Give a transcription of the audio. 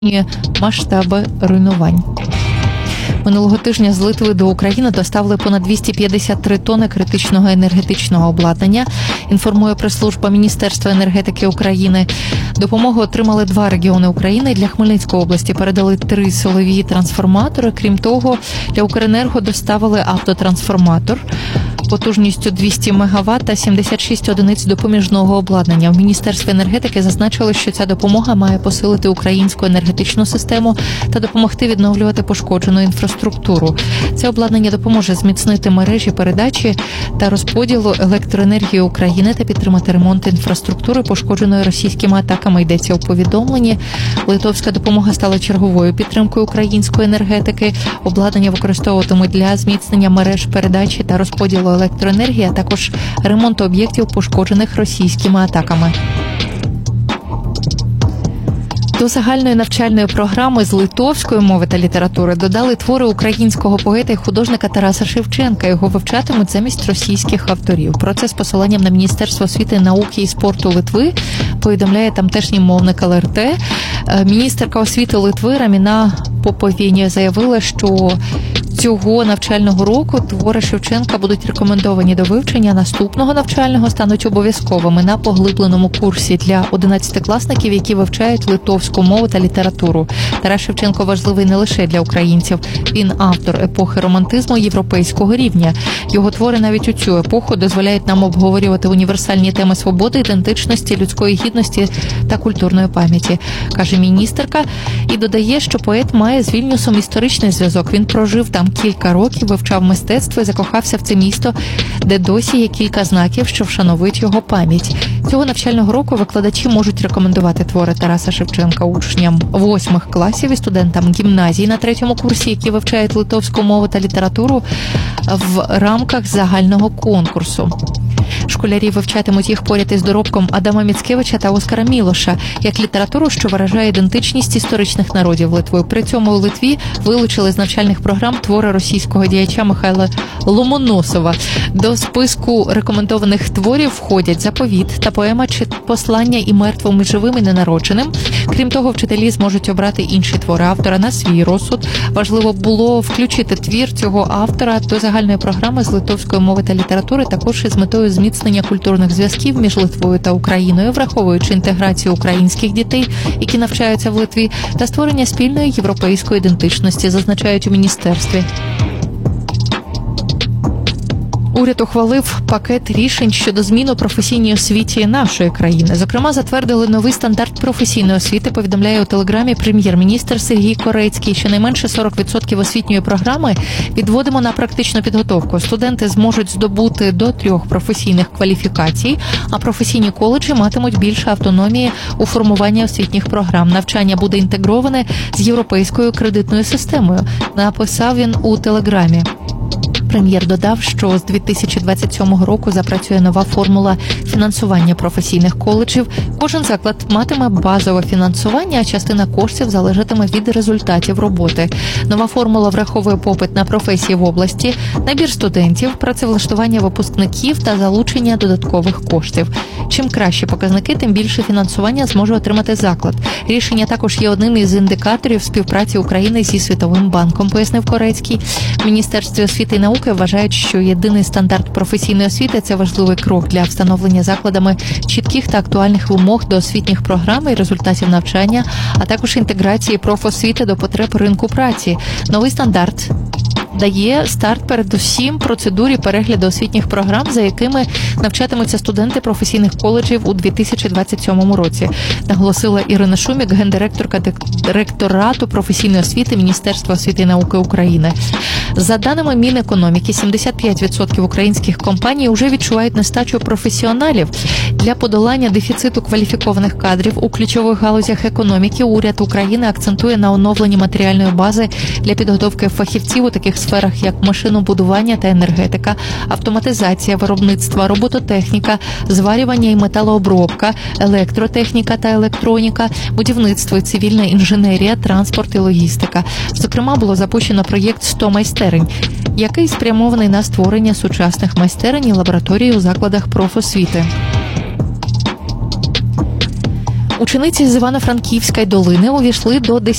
масштаби руйнувань. Минулого тижня з Литви до України доставили понад 253 тонни критичного енергетичного обладнання, інформує прес-служба Міністерства енергетики України. Допомогу отримали 2 регіони України. Для Хмельницької області передали 3 силові трансформатори. Крім того, для Укренерго доставили автотрансформатор потужністю 200 МВт та 76 одиниць допоміжного обладнання. В Міністерстві енергетики зазначили, що ця допомога має посилити українську енергетичну систему та допомогти відновлювати пошкоджену інфраструктуру. Це обладнання допоможе зміцнити мережі передачі та розподілу електроенергії України та підтримати ремонт інфраструктури, пошкодженої російськими атаками, йдеться у повідомленні. Литовська допомога стала черговою підтримкою української енергетики. Обладнання використовуватимуть для зміцнення мереж передачі та розподілу електроенергії, а також ремонту об'єктів, пошкоджених російськими атаками. До загальної навчальної програми з литовської мови та літератури додали твори українського поета і художника Тараса Шевченка. Його вивчатимуть замість російських авторів. Про це з посиланням на Міністерство освіти, науки і спорту Литви повідомляє тамтешній мовник ЛРТ. Міністерка освіти Литви Раміна Поповєнія заявила, що цього навчального року твори Шевченка будуть рекомендовані до вивчення, наступного навчального стануть обов'язковими на поглибленому курсі для 11-класників, які вивчають литовську мову та літературу. Тарас Шевченко важливий не лише для українців. Він автор епохи романтизму європейського рівня. Його твори навіть у цю епоху дозволяють нам обговорювати універсальні теми свободи, ідентичності, людської гідності та культурної пам'яті, каже міністерка, і додає, що поет має з Вільнюсом історичний зв'язок. Він прожив там кілька років, вивчав мистецтво і закохався в це місто, де досі є кілька знаків, що вшановують його пам'ять. Цього навчального року викладачі можуть рекомендувати твори Тараса Шевченка учням 8 класів і студентам гімназії на 3-му курсі, які вивчають литовську мову та літературу в рамках загального конкурсу. Школярі вивчатимуть їх поряд із доробком Адама Міцкевича та Оскара Мілоша, як літературу, що виражає ідентичність історичних народів Литви. При цьому у Литві вилучили з навчальних програм твори російського діяча Михайла Ломоносова. До списку рекомендованих творів входять «Заповіт» та поема «Чи послання і мертвим, і живим, і ненародженим». Крім того, вчителі зможуть обрати інші твори автора на свій розсуд. Важливо було включити твір цього автора до загальної програми з литовської мови та літератури, також із метою зміцнення культурних зв'язків між Литвою та Україною, враховуючи інтеграцію українських дітей, які навчаються в Литві, та створення спільної європейської ідентичності, зазначають у міністерстві. Уряд ухвалив пакет рішень щодо змін у професійній освіті нашої країни. Зокрема, затвердили новий стандарт професійної освіти, повідомляє у телеграмі прем'єр-міністр Сергій Корецький. Щонайменше 40% освітньої програми відводимо на практичну підготовку. Студенти зможуть здобути до 3 професійних кваліфікацій, а професійні коледжі матимуть більше автономії у формуванні освітніх програм. Навчання буде інтегроване з європейською кредитною системою, написав він у телеграмі. Прем'єр додав, що з 2027 року запрацює нова формула фінансування професійних коледжів. Кожен заклад матиме базове фінансування, а частина коштів залежатиме від результатів роботи. Нова формула враховує попит на професії в області, набір студентів, працевлаштування випускників та залучення додаткових коштів. Чим кращі показники, тим більше фінансування зможе отримати заклад. Рішення також є одним із індикаторів співпраці України зі Світовим банком, пояснив Корецький. В Міністерстві освіти і науки вважають, що єдиний стандарт професійної освіти – це важливий крок для встановлення закладами чітких та актуальних вимог до освітніх програм і результатів навчання, а також інтеграції профосвіти до потреб ринку праці. Новий стандарт дає старт передусім процедурі перегляду освітніх програм, за якими навчатимуться студенти професійних коледжів у 2027 році, наголосила Ірина Шумік, гендиректорка Директорату професійної освіти Міністерства освіти і науки України. За даними Мінекономіки, 75% українських компаній вже відчувають нестачу професіоналів. Для подолання дефіциту кваліфікованих кадрів у ключових галузях економіки уряд України акцентує на оновленні матеріальної бази для підготовки фахівців у таких сферах, як машинобудування та енергетика, автоматизація виробництва, робототехніка, зварювання і металообробка, електротехніка та електроніка, будівництво і цивільна інженерія, транспорт і логістика. Зокрема, було запущено проєкт «100 майстерень», який спрямований на створення сучасних майстерень і лабораторій у закладах профосвіти. Учениці з Івано-Франківської долини увійшли до